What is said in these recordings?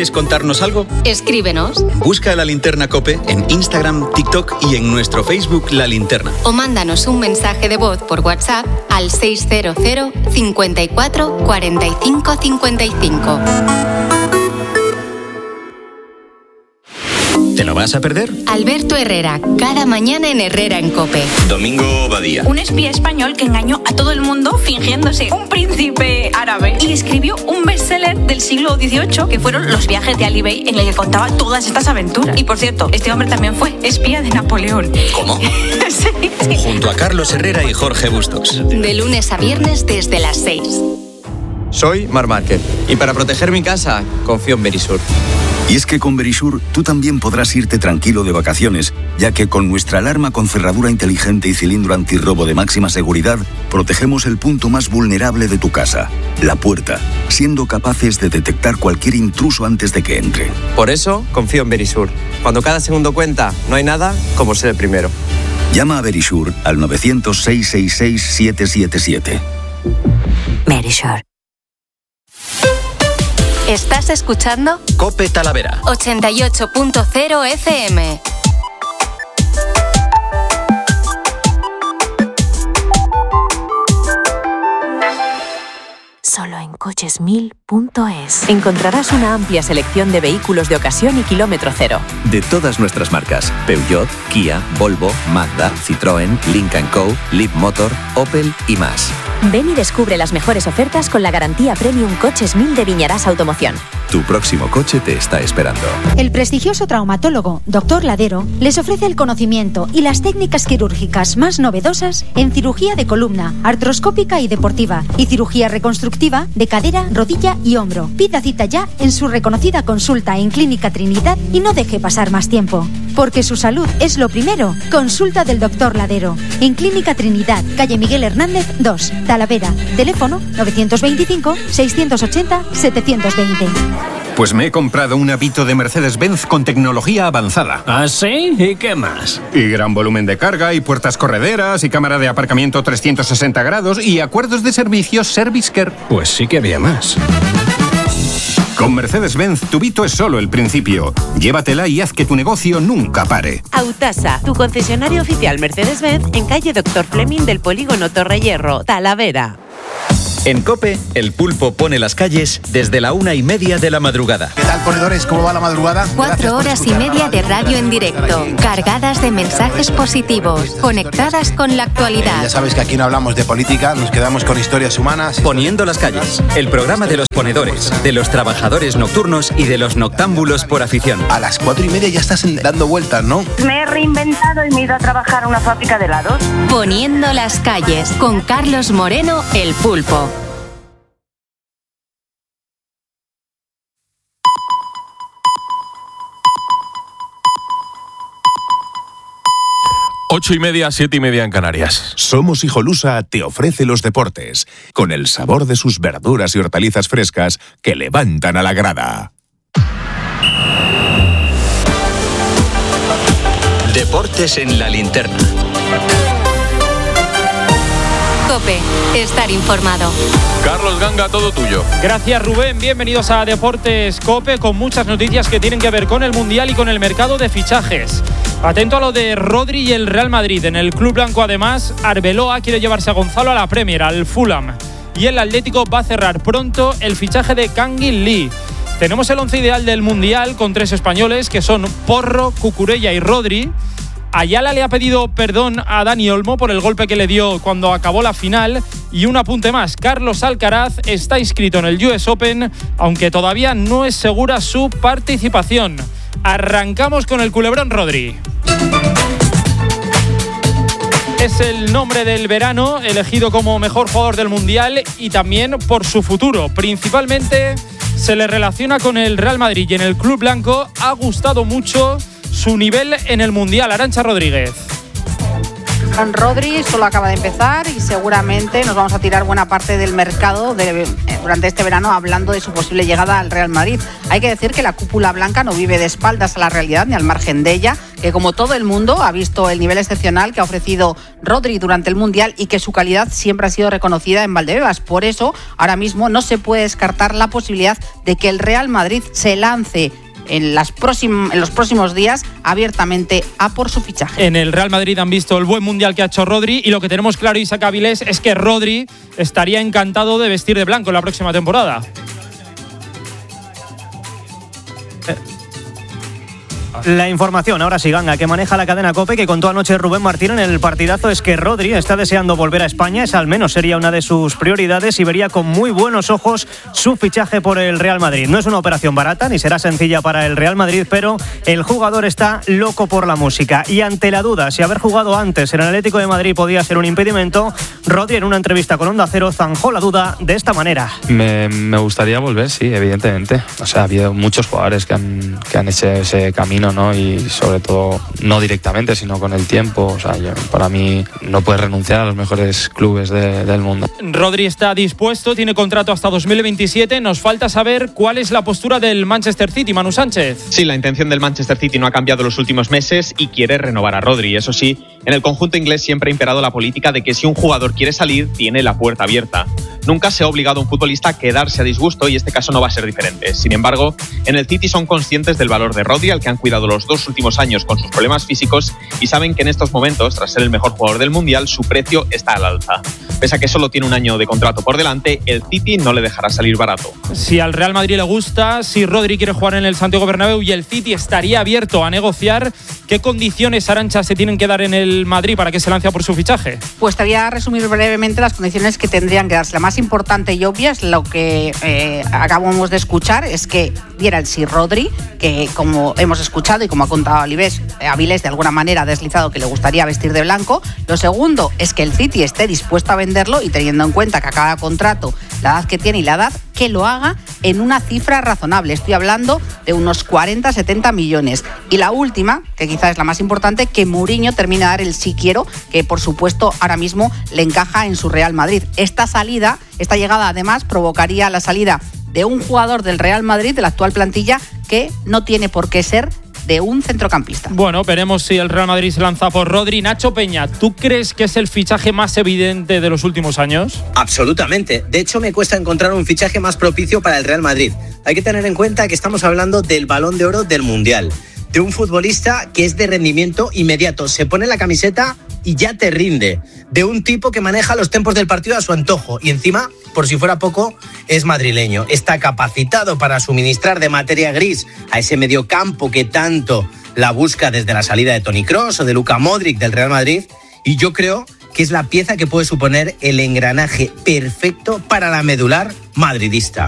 ¿Quieres contarnos algo? Escríbenos. Busca La Linterna COPE en Instagram, TikTok y en nuestro Facebook La Linterna. O mándanos un mensaje de voz por WhatsApp al 600 54 45 55. ¿Te lo vas a perder? Alberto Herrera, cada mañana en Herrera en COPE. Domingo Badía. Un espía español que engañó a todo el mundo fingiéndose un príncipe árabe y escribió un bestseller del siglo XVIII que fueron Los viajes de Ali Bey, en el que contaba todas estas aventuras. Y por cierto, este hombre también fue espía de Napoleón. ¿Cómo? Sí. Junto a Carlos Herrera y Jorge Bustos. De lunes a viernes desde las 6. Soy Marc Márquez y para proteger mi casa confío en Verisur. Y es que con Verisur tú también podrás irte tranquilo de vacaciones, ya que con nuestra alarma con cerradura inteligente y cilindro antirrobo de máxima seguridad, protegemos el punto más vulnerable de tu casa, la puerta, siendo capaces de detectar cualquier intruso antes de que entre. Por eso confío en Verisur. Cuando cada segundo cuenta, no hay nada como ser el primero. Llama a Verisur al 900-666-777. Verisur. ¿Estás escuchando? COPE Talavera. 88.0 FM. Solo en coches1000.es encontrarás una amplia selección de vehículos de ocasión y kilómetro cero. De todas nuestras marcas: Peugeot, Kia, Volvo, Mazda, Citroën, Lynk & Co, Leapmotor, Opel y más. Ven y descubre las mejores ofertas con la garantía Premium Coches 1000 de Viñarás Automoción. Tu próximo coche te está esperando. El prestigioso traumatólogo Dr. Ladero les ofrece el conocimiento y las técnicas quirúrgicas más novedosas en cirugía de columna, artroscópica y deportiva, y cirugía reconstructiva de cadera, rodilla y hombro. Pida cita ya en su reconocida consulta en Clínica Trinidad y no deje pasar más tiempo. Porque su salud es lo primero. Consulta del Dr. Ladero en Clínica Trinidad, calle Miguel Hernández 2, Talavera. Teléfono 925 680 720. Pues me he comprado un Avito de Mercedes-Benz con tecnología avanzada. ¿Ah, sí? ¿Y qué más? Y gran volumen de carga, y puertas correderas, y cámara de aparcamiento 360 grados, y acuerdos de servicios Service Care. Pues sí que había más. Con Mercedes-Benz, tu Vito es solo el principio. Llévatela y haz que tu negocio nunca pare. Autasa, tu concesionario oficial Mercedes-Benz en calle Dr. Fleming del Polígono Torrehierro, Talavera. En COPE, el pulpo pone las calles desde la 1:30 de la madrugada. ¿Qué tal, ponedores? ¿Cómo va la madrugada? 4 horas y media de radio en directo, cargadas de mensajes positivos, conectadas con la actualidad. Ya sabes que aquí no hablamos de política, nos quedamos con historias humanas. Poniendo las calles, el programa de los ponedores, de los trabajadores nocturnos y de los noctámbulos por afición. A las 4:30 ya estás dando vueltas, ¿no? Me he reinventado y me he ido a trabajar a una fábrica de helados. Poniendo las calles, con Carlos Moreno, el pulpo. Ocho y media, 7:30 en Canarias. Somos Hijolusa te ofrece los deportes, con el sabor de sus verduras y hortalizas frescas que levantan a la grada. Deportes en La Linterna. COPE, estar informado. Carlos Ganga, todo tuyo. Gracias, Rubén. Bienvenidos a Deportes COPE, con muchas noticias que tienen que ver con el Mundial y con el mercado de fichajes. Atento a lo de Rodri y el Real Madrid. En el club blanco, además, Arbeloa quiere llevarse a Gonzalo a la Premier, al Fulham. Y el Atlético va a cerrar pronto el fichaje de Kangin Lee. Tenemos el 11 ideal del Mundial con 3 españoles, que son Porro, Cucurella y Rodri. Ayala le ha pedido perdón a Dani Olmo por el golpe que le dio cuando acabó la final. Y un apunte más, Carlos Alcaraz está inscrito en el US Open, aunque todavía no es segura su participación. Arrancamos con el culebrón Rodri. Es el nombre del verano, elegido como mejor jugador del Mundial y también por su futuro. Principalmente se le relaciona con el Real Madrid y en el club blanco ha gustado mucho su nivel en el Mundial. Arantxa Rodríguez. Rodri solo acaba de empezar y seguramente nos vamos a tirar buena parte del mercado durante este verano hablando de su posible llegada al Real Madrid. Hay que decir que la cúpula blanca no vive de espaldas a la realidad ni al margen de ella, que como todo el mundo ha visto el nivel excepcional que ha ofrecido Rodri durante el Mundial y que su calidad siempre ha sido reconocida en Valdebebas. Por eso, ahora mismo no se puede descartar la posibilidad de que el Real Madrid se lance en los próximos días abiertamente a por su fichaje. En el Real Madrid han visto el buen Mundial que ha hecho Rodri y lo que tenemos claro, Isaac Avilés, es que Rodri estaría encantado de vestir de blanco en la próxima temporada. La información, ahora sí, Ganga, que maneja la cadena COPE, que contó anoche Rubén Martín en el partidazo, es que Rodri está deseando volver a España. Esa al menos sería una de sus prioridades y vería con muy buenos ojos su fichaje por el Real Madrid. No es una operación barata ni será sencilla para el Real Madrid, pero el jugador está loco por la música. Y ante la duda si haber jugado antes en el Atlético de Madrid podía ser un impedimento, Rodri en una entrevista con Onda Cero zanjó la duda de esta manera. Me gustaría volver, sí, evidentemente. O sea, ha habido muchos jugadores que han hecho ese camino, ¿no? Y sobre todo no directamente, sino con el tiempo. O sea, para mí no puedes renunciar a los mejores clubes del mundo. Rodri está dispuesto, tiene contrato hasta 2027. Nos falta saber cuál es la postura del Manchester City, Manu Sánchez. Sí, la intención del Manchester City no ha cambiado en los últimos meses y quiere renovar a Rodri. Eso sí, en el conjunto inglés siempre ha imperado la política de que si un jugador quiere salir, tiene la puerta abierta. Nunca se ha obligado a un futbolista a quedarse a disgusto y este caso no va a ser diferente. Sin embargo, en el City son conscientes del valor de Rodri, al que han cuidado los 2 últimos años con sus problemas físicos, y saben que en estos momentos, tras ser el mejor jugador del Mundial, su precio está al alza. Pese a que solo tiene un año de contrato por delante, el City no le dejará salir barato. Si al Real Madrid le gusta, si Rodri quiere jugar en el Santiago Bernabéu y el City estaría abierto a negociar, ¿qué condiciones, Arantxa, se tienen que dar en el Madrid para que se lance por su fichaje? Pues te voy a resumir brevemente las condiciones que tendrían que darse. La más importante y obvia es lo que acabamos de escuchar, es que diera el sí Rodri, que como hemos escuchado y como ha contado Avilés de alguna manera ha deslizado que le gustaría vestir de blanco. Lo segundo es que el City esté dispuesto a venderlo y teniendo en cuenta que acaba contrato, la edad que tiene y la edad, que lo haga en una cifra razonable. Estoy hablando de unos 40-70 millones. Y la última, que quizás es la más importante, que Mourinho termine de dar el sí quiero, que por supuesto ahora mismo le encaja en su Real Madrid. Esta llegada además provocaría la salida de un jugador del Real Madrid, de la actual plantilla, que no tiene por qué ser de un centrocampista. Bueno, veremos si el Real Madrid se lanza por Rodri. Nacho Peña, ¿tú crees que es el fichaje más evidente de los últimos años? Absolutamente. De hecho, me cuesta encontrar un fichaje más propicio para el Real Madrid. Hay que tener en cuenta que estamos hablando del Balón de Oro del Mundial, de un futbolista que es de rendimiento inmediato. Se pone la camiseta y ya te rinde. De un tipo que maneja los tiempos del partido a su antojo. Y encima, por si fuera poco, es madrileño. Está capacitado para suministrar de materia gris a ese mediocampo que tanto la busca desde la salida de Toni Kroos o de Luka Modric del Real Madrid. Y yo creo que es la pieza que puede suponer el engranaje perfecto para la medular madridista.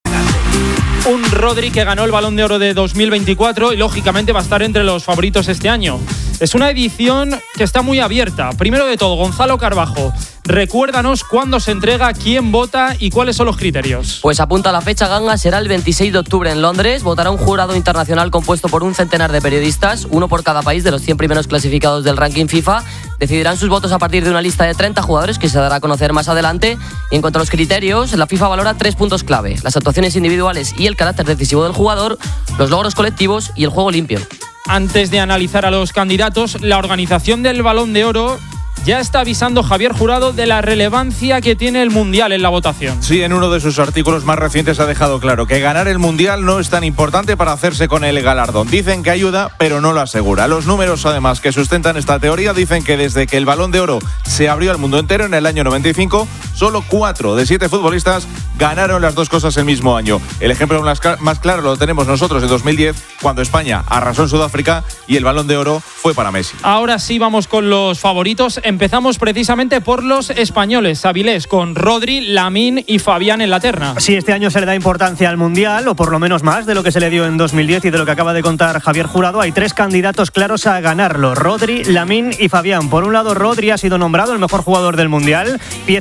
Un Rodri que ganó el Balón de Oro de 2024 y lógicamente va a estar entre los favoritos este año. Es una edición que está muy abierta. Primero de todo, Gonzalo Carbajo, recuérdanos cuándo se entrega, quién vota y cuáles son los criterios. Pues apunta la fecha, Ganga, será el 26 de octubre en Londres. Votará un jurado internacional compuesto por un centenar de periodistas, uno por cada país de los 100 primeros clasificados del ranking FIFA. Decidirán sus votos a partir de una lista de 30 jugadores que se dará a conocer más adelante. Y en cuanto a los criterios, la FIFA valora 3 puntos clave: las actuaciones individuales y el carácter decisivo del jugador, los logros colectivos y el juego limpio. Antes de analizar a los candidatos, la organización del Balón de Oro ya está avisando Javier Jurado de la relevancia que tiene el Mundial en la votación. Sí, en uno de sus artículos más recientes ha dejado claro que ganar el Mundial no es tan importante para hacerse con el galardón. Dicen que ayuda, pero no lo asegura. Los números, además, que sustentan esta teoría dicen que desde que el Balón de Oro se abrió al mundo entero en el año 95, solo 4 de 7 futbolistas ganaron las dos cosas el mismo año. El ejemplo más claro lo tenemos nosotros en 2010, cuando España arrasó en Sudáfrica y el Balón de Oro fue para Messi. Ahora sí vamos con los favoritos. Empezamos precisamente por los españoles, Avilés, con Rodri, Lamine y Fabián en la terna. Sí, este año se le da importancia al Mundial, o por lo menos más de lo que se le dio en 2010 y de lo que acaba de contar Javier Jurado. Hay 3 candidatos claros a ganarlo: Rodri, Lamine y Fabián. Por un lado, Rodri ha sido nombrado el mejor jugador del Mundial, pieza clave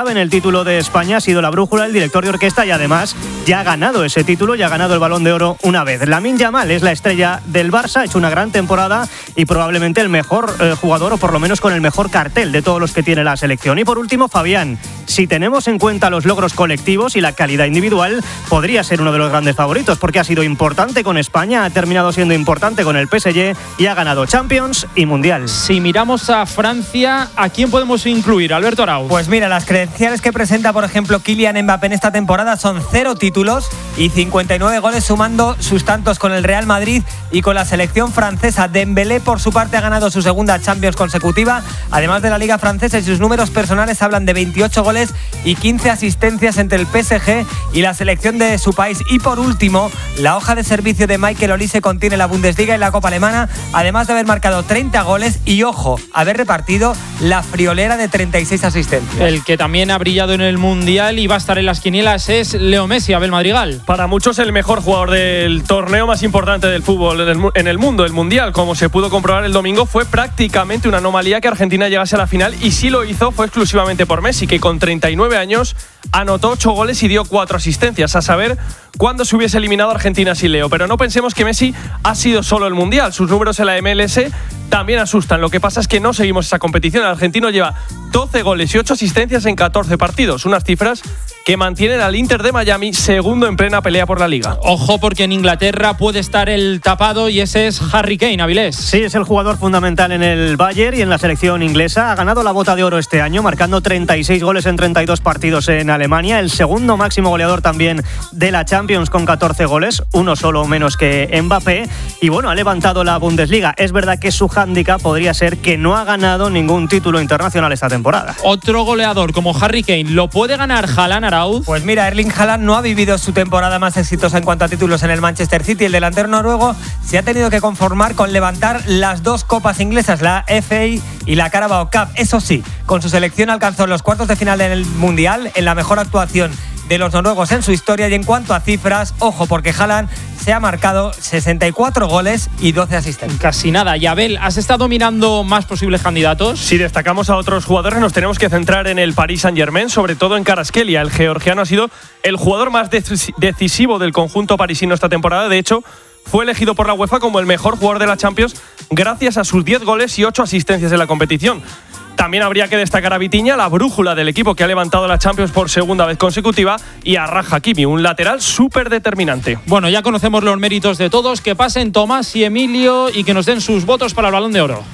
clave en el título de España ha sido la brújula, el director de orquesta, y además ya ha ganado ese título, ya ha ganado el Balón de Oro una vez. Lamine Yamal es la estrella del Barça, ha hecho una gran temporada y probablemente el mejor jugador, o por lo menos con el mejor cartel de todos los que tiene la selección. Y por último, Fabián, si tenemos en cuenta los logros colectivos y la calidad individual, podría ser uno de los grandes favoritos, porque ha sido importante con España, ha terminado siendo importante con el PSG y ha ganado Champions y Mundial. Si miramos a Francia, ¿a quién podemos incluir? Alberto Arau. Pues mira, las credenciales que presenta, por ejemplo, Kylian Mbappé en esta temporada son 0 títulos y 59 goles, sumando sus tantos con el Real Madrid y con la selección francesa. Dembélé, por su parte, ha ganado su segunda Champions consecutiva. Además de la Liga Francesa, y sus números personales hablan de 28 goles y 15 asistencias entre el PSG y la selección de su país. Y por último, la hoja de servicio de Michael Olise contiene la Bundesliga y la Copa Alemana, además de haber marcado 30 goles y, ojo, haber repartido la friolera de 36 asistencias. El que también ha brillado en el Mundial y va a estar en las quinielas es Leo Messi. Abel Madrigal. Para muchos el mejor jugador del torneo más importante del fútbol en el mundo, el Mundial. Como se pudo comprobar el domingo, fue prácticamente una anomalía que Argentina llegase a la final, y si lo hizo fue exclusivamente por Messi, que con 39 años anotó 8 goles y dio 4 asistencias. A saber cuándo se hubiese eliminado Argentina sin Leo. Pero no pensemos que Messi ha sido solo el Mundial. Sus números en la MLS también asustan. Lo que pasa es que no seguimos esa competición. El argentino lleva 12 goles y 8 asistencias en 14 partidos. Unas cifras que mantienen al Inter de Miami segundo en plena pelea por la Liga. Ojo, porque en Inglaterra puede estar el tapado, y ese es Harry Kane. Avilés. Sí, es el jugador fundamental en el Bayern y en la selección inglesa. Ha ganado la Bota de Oro este año, marcando 36 goles en 32 partidos en Alemania. El segundo máximo goleador también de la Champions, con 14 goles, uno solo menos que Mbappé. Y bueno, ha levantado la Bundesliga. Es verdad que su hándicap podría ser que no ha ganado ningún título internacional esta temporada. Otro goleador como Harry Kane, ¿lo puede ganar Haaland, Arauz? Pues mira, Erling Haaland no ha vivido su temporada más exitosa en cuanto a títulos en el Manchester City. El delantero noruego se ha tenido que conformar con levantar las dos copas inglesas, la FA y la Carabao Cup. Eso sí, con su selección alcanzó los cuartos de final en el Mundial, en la mejor actuación de los noruegos en su historia. Y en cuanto a cifras, ojo, porque Haaland se ha marcado 64 goles y 12 asistencias. Casi nada. Y Abel, ¿has estado mirando más posibles candidatos? Si destacamos a otros jugadores, nos tenemos que centrar en el Paris Saint-Germain, sobre todo en Kvaratskhelia. El georgiano ha sido el jugador más decisivo del conjunto parisino esta temporada. De hecho, fue elegido por la UEFA como el mejor jugador de la Champions gracias a sus 10 goles y 8 asistencias en la competición. También habría que destacar a Vitinha, la brújula del equipo que ha levantado la Champions por segunda vez consecutiva, y a Raj Hakimi, un lateral súper determinante. Bueno, ya conocemos los méritos de todos. Que pasen Tomás y Emilio y que nos den sus votos para el Balón de Oro.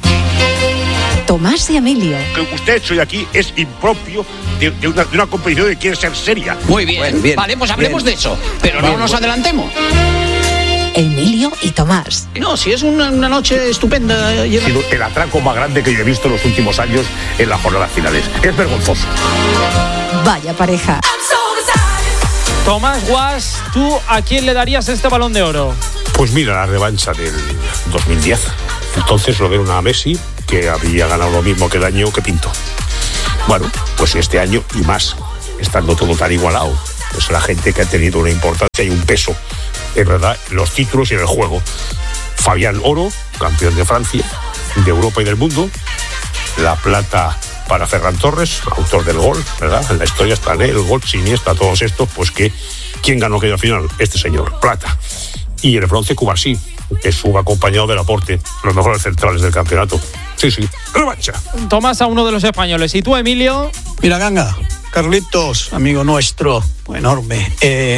Tomás y Emilio. Lo que usted ha hecho hoy aquí es impropio de una competición que quiere ser seria. Muy bien, bueno, bien, vale, pues hablemos de eso, pero bien, no nos adelantemos. Emilio y Tomás. No, si es una noche estupenda. Ha sido el atraco más grande que yo he visto en los últimos años en las jornadas finales. Es vergonzoso. Vaya pareja. Tomás Guas, ¿tú a quién le darías este Balón de Oro? Pues mira, la revancha del 2010. Entonces lo veo a Messi, que había ganado lo mismo que el año que Pinto. Bueno, pues este año y más, estando todo tan igualado, pues la gente que ha tenido una importancia y un peso, es verdad, en los títulos y en el juego. Fabián Oro, campeón de Francia, de Europa y del mundo. La plata para Ferran Torres, autor del gol, ¿verdad? En la historia está el gol, Iniesta, todos estos, pues que ¿quién ganó aquella final? Este señor, plata. Y el bronce, Cubarsí, que es un acompañado del aporte, los mejores centrales del campeonato. Sí, revancha. Tomás a uno de los españoles. ¿Y tú, Emilio? Mira, Ganga, Carlitos, amigo nuestro, enorme.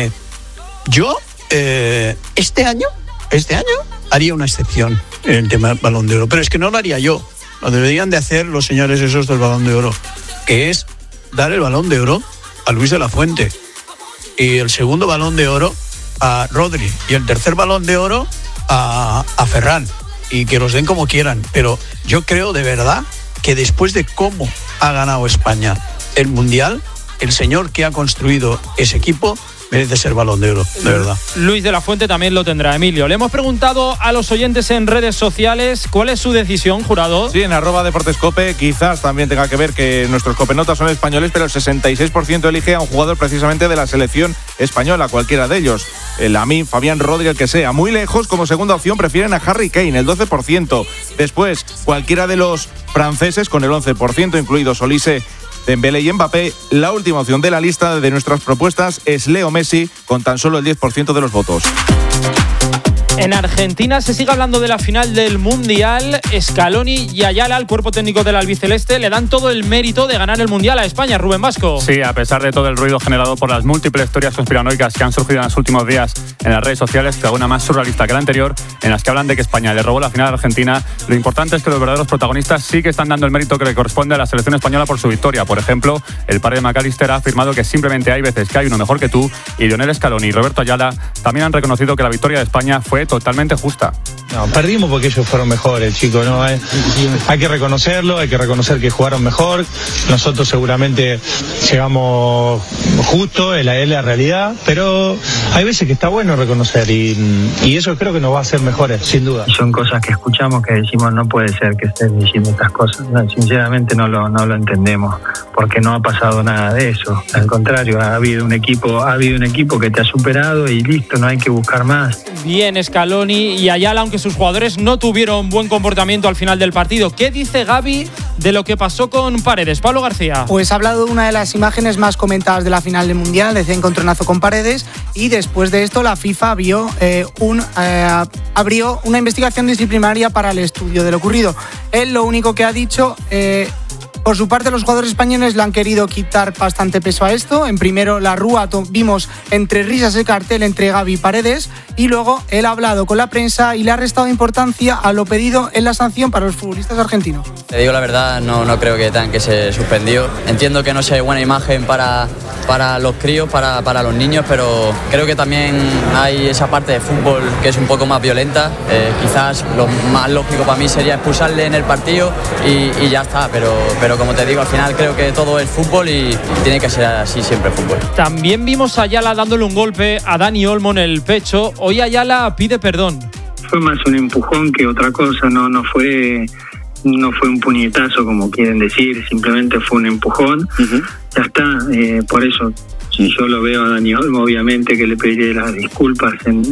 Yo, este año, haría una excepción en el tema del Balón de Oro. Pero es que no lo haría yo. Lo deberían de hacer los señores esos del Balón de Oro, que es dar el Balón de Oro a Luis de la Fuente y el segundo Balón de Oro a Rodri y el tercer Balón de Oro a Ferran, y que los den como quieran. Pero yo creo de verdad que después de cómo ha ganado España el Mundial, el señor que ha construido ese equipo merece ser Balón de Oro, de verdad. Luis de la Fuente también lo tendrá. Emilio, le hemos preguntado a los oyentes en redes sociales cuál es su decisión, jurado. Sí, en @deportescope quizás también tenga que ver que nuestros copenotas son españoles, pero el 66% elige a un jugador precisamente de la selección española, cualquiera de ellos. Lamine, Fabián, Rodri, el que sea. Muy lejos, como segunda opción, prefieren a Harry Kane, el 12%. Después, cualquiera de los franceses con el 11%, incluidos Olise Dembélé y Mbappé. La última opción de la lista de nuestras propuestas es Leo Messi, con tan solo el 10% de los votos. En Argentina se sigue hablando de la final del Mundial. Scaloni y Ayala, el cuerpo técnico del albiceleste, le dan todo el mérito de ganar el Mundial a España. Rubén Vasco. Sí, a pesar de todo el ruido generado por las múltiples teorías conspiranoicas que han surgido en los últimos días en las redes sociales, cada una más surrealista que la anterior, en las que hablan de que España le robó la final a Argentina, lo importante es que los verdaderos protagonistas sí que están dando el mérito que le corresponde a la selección española por su victoria. Por ejemplo, el padre de McAllister ha afirmado que simplemente hay veces que hay uno mejor que tú, y Lionel Scaloni y Roberto Ayala también han reconocido que la victoria de España fue totalmente justa. No, perdimos porque ellos fueron mejores, chicos, ¿no? Hay que reconocerlo, hay que reconocer que jugaron mejor. Nosotros seguramente llegamos justo, es la realidad, pero hay veces que está bueno reconocer y eso creo que nos va a hacer mejores, sin duda. Son cosas que escuchamos que decimos no puede ser que estén diciendo estas cosas. No, sinceramente no lo entendemos, porque no ha pasado nada de eso. Al contrario, ha habido un equipo que te ha superado y listo, no hay que buscar más. Bien, Scaloni y Ayala, aunque sus jugadores no tuvieron buen comportamiento al final del partido. ¿Qué dice Gavi de lo que pasó con Paredes? Pablo García. Pues ha hablado de una de las imágenes más comentadas de la final del Mundial, de ese encontronazo con Paredes, y después de esto la FIFA abrió una investigación disciplinaria para el estudio de lo ocurrido. Él lo único que ha dicho... Por su parte, los jugadores españoles le han querido quitar bastante peso a esto. En primero, la rúa, vimos entre risas el cartel entre Gavi y Paredes, y luego él ha hablado con la prensa y le ha restado importancia a lo pedido en la sanción para los futbolistas argentinos. Te digo la verdad, no creo que tengan que se suspendió. Entiendo que no sea buena imagen para los críos, para los niños, pero creo que también hay esa parte de fútbol que es un poco más violenta. Quizás lo más lógico para mí sería expulsarle en el partido y ya está, pero como te digo, al final creo que todo es fútbol y tiene que ser así siempre fútbol. También vimos a Ayala dándole un golpe a Dani Olmo en el pecho. Hoy Ayala pide perdón. Fue más un empujón que otra cosa, no fue un puñetazo como quieren decir, simplemente fue un empujón. Ya está, por eso si yo lo veo a Dani Olmo, obviamente que le pediré las disculpas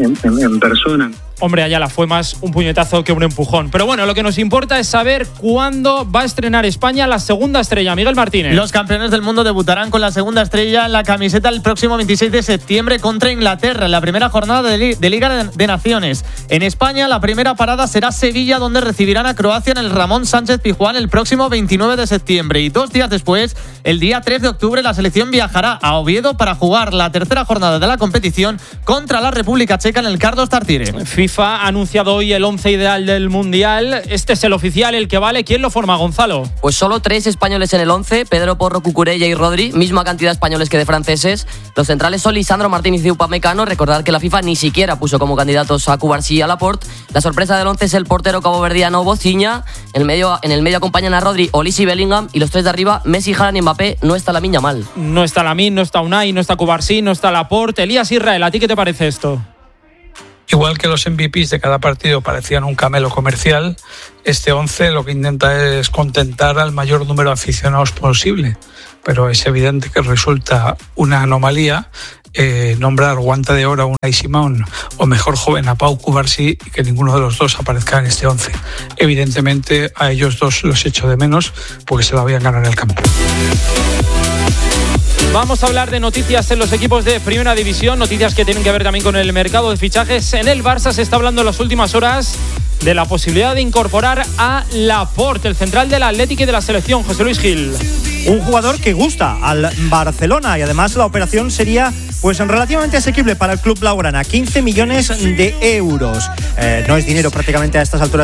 en persona. Hombre, Ayala fue más un puñetazo que un empujón. Pero bueno, lo que nos importa es saber cuándo va a estrenar España la segunda estrella. Miguel Martínez. Los campeones del mundo debutarán con la segunda estrella en la camiseta el próximo 26 de septiembre contra Inglaterra, en la primera jornada de Liga de Naciones. En España, la primera parada será Sevilla, donde recibirán a Croacia en el Ramón Sánchez Pizjuán el próximo 29 de septiembre. Y 2 días después, el día 3 de octubre, la selección viajará a Oviedo para jugar la tercera jornada de la competición contra la República Checa en el Carlos Tartiere. FIFA ha anunciado hoy el 11 ideal del Mundial. Este es el oficial, el que vale. ¿Quién lo forma, Gonzalo? Pues solo 3 españoles en el 11, Pedro Porro, Cucurella y Rodri, misma cantidad de españoles que de franceses. Los centrales son Lisandro Martínez y Upamecano. Recordar que la FIFA ni siquiera puso como candidatos a Cubarsí y a Laporte. La sorpresa del 11 es el portero caboverdiano Bociña. En el medio acompañan a Rodri, Olise y Bellingham. Y los 3 de arriba, Messi, Haaland y Mbappé. No está Lamine Yamal. No está Lamine, no está Unai, no está Cubarsí, no está Laporte. Elías Israel, ¿a ti qué te parece esto? Igual que los MVPs de cada partido parecían un camelo comercial, este 11 lo que intenta es contentar al mayor número de aficionados posible. Pero es evidente que resulta una anomalía nombrar guante de oro a Unai Simón o mejor joven a Pau Cubarsí y que ninguno de los dos aparezca en este 11. Evidentemente a ellos dos los echo de menos porque se lo habían ganado en el campo. Vamos a hablar de noticias en los equipos de Primera División, noticias que tienen que ver también con el mercado de fichajes. En el Barça se está hablando en las últimas horas de la posibilidad de incorporar a Laporte, el central del Atlético y de la selección, José Luis Gil. Un jugador que gusta al Barcelona y además la operación sería pues relativamente asequible para el club blaugrana, 15 millones de euros. No es dinero prácticamente a estas alturas